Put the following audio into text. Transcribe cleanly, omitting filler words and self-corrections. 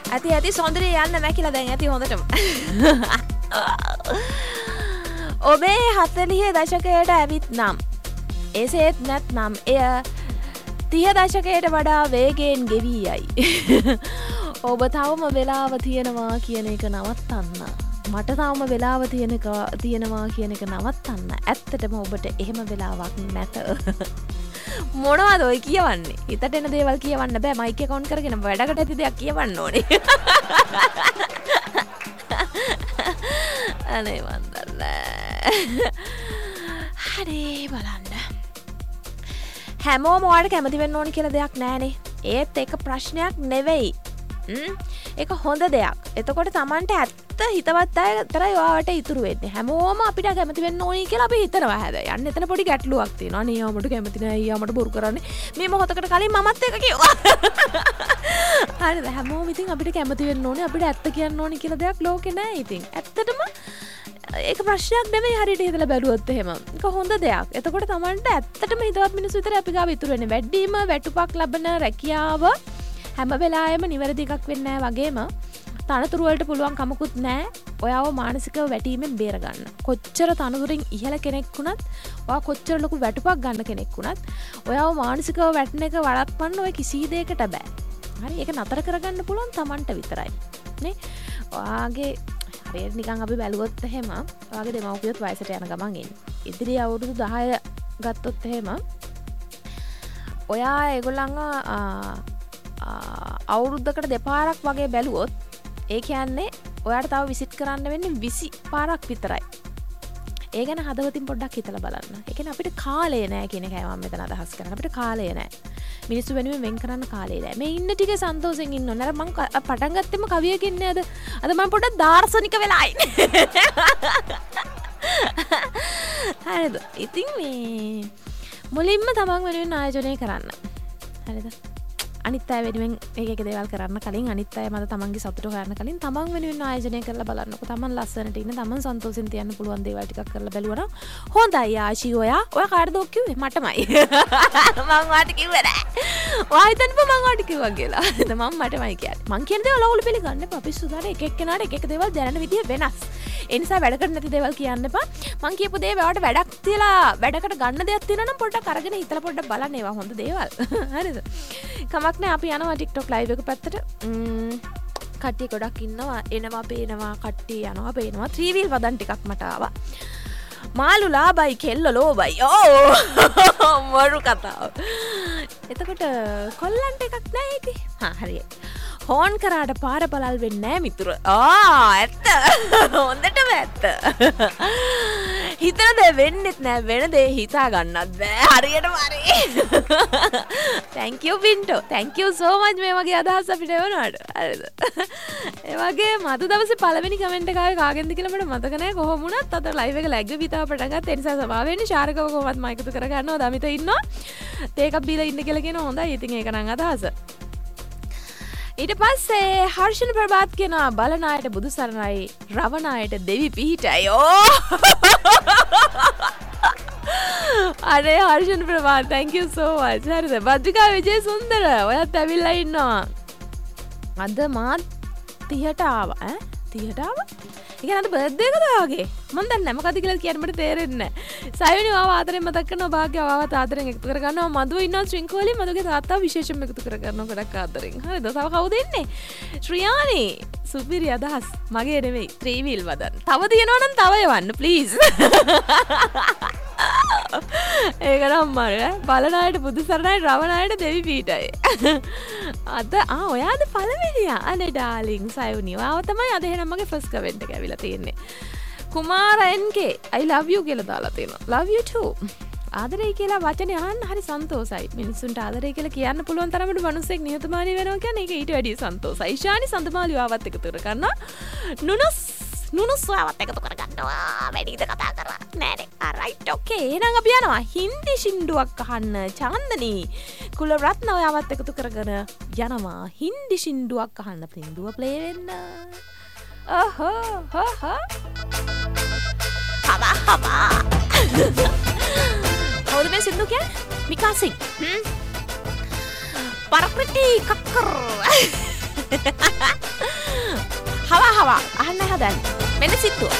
ඇති සොඳරේ යන්න මැකිලා දැන් ඇති හොඳටම. ඔබේ 40 දශකයට ඇවිත් නම් එසේත් නැත්නම් එය 30 දශකයට වඩා වේගයෙන් ගෙවී යයි. ඔබ තවම වෙලාව තියෙනවා කියන එක නවත්තන්න. මට තවම වෙලාව තියෙනවා කියන එක නවත්තන්න. ඇත්තටම ඔබට එහෙම වෙලාවක් නැත. මොනවද ඔය කියවන්නේ? හිතට එන දේවල් කියවන්න බෑ. මයික් එක ඔන් කරගෙන වැඩකට ඇති දෙයක් කියවන්න ඕනේ. අනේ මන්දල්ලා. හරි බලන්න. හැමෝම ඔයාලට කැමති වෙන්න ඕනේ කියලා දෙයක් නෑනේ. ඒත් ඒක ප්‍රශ්නයක් නෙවෙයි. ඒක හොඳ දෙයක්. එතකොට Tamanට ඇත්ත හිතවත් අය විතරයි ඔයාලට ඉතුරු වෙන්නේ. හැමෝම අපිට කැමති වෙන්න ඕනේ කියලා අපි හිතනවා හැබැයි. යන්න එතන පොඩි ගැටලුවක් තියෙනවා. නේ යාමට කැමති නෑ. යාමට බොරු කරන්නේ. මේ මොහොතකට කලින් මමත් ඒක කිව්වා. හරිද? හැමෝම ඉතින් අපිට කැමති වෙන්න ඕනේ. අපිට ඇත්ත කියන්න ඕනේ කියලා දෙයක් ලෝකේ නෑ ඉතින්. ඇත්තටම ඒක ප්‍රශ්නයක් නෙමෙයි හරියට හිතලා බැලුවොත් එහෙම. ඒක හොඳ දෙයක්. එතකොට Tamanට ඇත්තටම හිතවත් මිනිස්සු විතරයි අපි ගාව ඉතුරු වෙන්නේ. වැඩිම වැටුපක් ලබන රැකියාව හැම වෙලාවෙම නිවැරදි එකක් වෙන්නේ නැහැ වගේම තනතුරු වලට පුළුවන් කමකුත් නැහැ. ඔයාව මානසිකව වැටීමෙන් බේර ගන්න. කොච්චර තනතුරින් ඉහළ කෙනෙක් වුණත්, ඔයා කොච්චර ලොකු වැටුපක් ගන්න කෙනෙක් වුණත්, ඔයාව මානසිකව වැටෙන එක වළක්වන්න ඔය කිසි දෙයකට බෑ. හරි ඒක නතර කරගන්න පුළුවන් Tamanට විතරයි. නේ? ඔයාගේ හරියට නිකන් අපි බැලුවොත් එහෙම ඔයාගේ දෙමව්පියොත් වයසට යන ගමන් ඉන්නේ. ඉදිරි අවුරුදු 10 ගත්තොත් එහෙම ඔයා ඒගොල්ලන්ව අවුරුද්දකට දෙපාරක් වගේ බැලුවොත් ඒ කියන්නේ ඔයාට තව විසිට් කරන්න වෙන්නේ 20 පාරක් විතරයි. ඒ ගැන හදවතින් පොඩ්ඩක් හිතලා බලන්න. ඒ කියන්නේ අපිට කාලය නෑ කියන එකයි මම මෙතන අදහස් කරන්නේ. අපිට කාලය නෑ. මිනිස්සු වෙනුවෙන් වෙන් කරන්න කාලය නෑ. මේ ඉන්න ටික සන්තෝෂෙන් ඉන්න ඕනේ. අර මං පටන් ගත්තෙම කවියකින් නේද? අද මම පොඩ්ඩක් දාර්ශනික වෙලා ඉන්නේ. හරිද? ඉතින් මේ මුලින්ම තමන් වෙනුවෙන් ආයෝජනය කරන්න. හරිද? අනිත් අය වෙනුවෙන් එක දේවල් කරන්න කලින් අනිත් අය මත තමන්ගේ සතුට හොයන්න කලින් තමන් වෙනුවෙන් ආයෝජනය කරලා බලන්නකො. තමන් ලස්සනට ඉන්න තමන් සන්තෝෂෙන් තියන්න පුළුවන් දේවල් ටිකක් කරලා බැලුවා නම් හොඳයි ආශි ඔයා කාටද ඔක් කිව්වේ? මටමයි. මං වාට කිව්වේ නෑ. ඔයා හිතන්නකො මං වාට කිව්වා කියලා. මම මටමයි කියන්නේ. මං කියන දේවල් ඔයාලා පිළිගන්න එපා. පිස්සු දාලා එක එක්කෙනාට එක එක දේවල් දැනන විදිය වෙනස්. ඒ නිසා වැඩකට නැති දේවල් කියන්න එපා. මං කියපු දේ ඔයාලට වැඩක් තියලා වැඩකට ගන්න දෙයක් තියෙනවා නම් පොඩ්ඩක් අරගෙන හිතලා පොඩ්ඩක් බලන්න ඒවා හොඳ දේවල්. හරිද? කමක් නෑ අපි යනවා TikTok live එක පැත්තට. කට්ටිය ගොඩක් ඉන්නවා එනවා පේනවා කට්ටිය යනවා පේනවා 3 wheel වදන් ටිකක් මට ආවා. මාළු ලාබයි කෙල්ල ලෝබයි. මරු කතාව. එතකොට කොල්ලන්ට එකක් නෑ ඒකේ. හරියි. හෝන් කරාට පාර බලල් වෙන්නේ නෑ මිතුර. ඇත්ත. හොඳටම ඇත්ත. හිතන දේ වෙන්නෙත් නෑ වෙන දේ හිතා ගන්නත් බෑ. හරියටම හරි. Thank you Pinto. Thank you so much මේ වගේ අදහස් අපිට එවනවාට. හරිද? ඒ වගේ මතු දවසේ පළවෙනි කමෙන්ට් එක ආවේ කාගෙන්ද කියලා මට මතක නෑ. කොහොම වුණත් අද ලයිව් එක läග්ග විතාව පටන් ගත්තා. ඒ නිසා සභාව වෙන්නේ ශාරකව කොහොමවත් මයික් එකතු කර ගන්නවා. දමිත ඉන්නවා. තේ එකක් බීලා ඉන්න කියලා කියනවා. හොඳයි. ඉතින් ඒක නම් අදහස. ඊට පස්සේ හර්ෂණ ප්‍රභාත් කියනවා බලන අයට බුදු සරණයි රවණ අයට දෙවි පිහිටයි. අනේ Harshana Prabhath thank you so much. හරිද? බද්දිකා විජේ සුන්දර ඔයත් ඇවිල්ලා ඉන්නවා. අද මාත් 30ට ආවා. 30ට ආවා? ඒක නේද බර්ත්ඩේ එකද වාගේ? මම දන්නේ නැහැ මොකද කියලා කියන්න මට තේරෙන්නේ නැහැ. සයුනි ආව ආදරෙන් මතක් කරනවා භාග්‍ය ආවත් ආදරෙන් එකතු කර ගන්නවා. මදුව ඉන්නවා ශ්‍රින්කෝලි මදුගේ තාත්තා විශේෂයෙන් එකතු කර ගන්නවා ගොඩක් ආදරෙන්. හරිද? තව කවුද ඉන්නේ? ශ්‍රියානි සුපිරි අදහස්. මගේ නෙමෙයි 3 wheel වදන්. තව තියෙනවා නම් තව එවන්න ප්ලීස්. ඒක නම් මර බලන අයට බුදු සරණයි රවණ අයට දෙවි පීඨයි. අද ඔයාද පළවෙනියා. අනේ ඩාර්ලින් සයුනි. ඔයාව තමයි අද එහෙනම් මගේ ෆස්ට් කමෙන්ට් එක ඇවිල්ලා තියෙන්නේ. කුමාර NK I love you කියලා දාලා තියෙනවා. love you too. ආදරේ කියලා වචනේ අහන්න හරි සන්තෝසයි. මිනිස්සුන්ට ආදරේ කියලා කියන්න පුළුවන් තරමට මිනිස්සෙක් නිහතමානී වෙනවා කියන්නේ ඒක ඊට වැඩිය සන්තෝසයි. ශානි සඳමාලිය ආවත් එකතු කර ගන්නවා. නුනුස් ආවත් එකතු කර ගන්නවා. වැඩිද කතා කරා. නෑනේ. alright okay. එහෙනම් අපි යනවා හින්දි සින්දුවක් අහන්න. චාන්දනි කුලරත්න ආවත් එකතු කරගෙන යනවා හින්දි සින්දුවක් අහන්න. සින්දුව ප්ලේ වෙන්න. haba කවුද මේ සින්දු කියන්නේ? මිකා සිං. පරප්‍රටි කක්කර්. පවා අහන්න හදන්නේ. මෙන්න සිත්තුව.